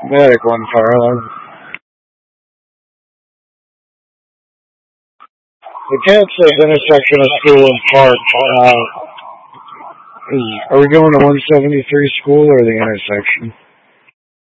Medic 1 The cat says intersection of school and park. Are we going to 173 school or the intersection?